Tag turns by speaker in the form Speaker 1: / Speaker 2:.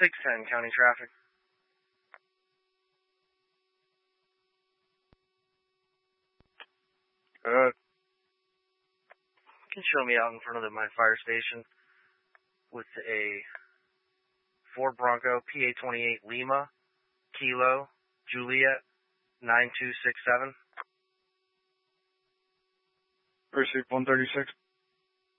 Speaker 1: 610 county traffic. You can show me out in front of my fire station with a Ford Bronco PA-28 Lima Kilo Juliet 9267.
Speaker 2: Precinct 136.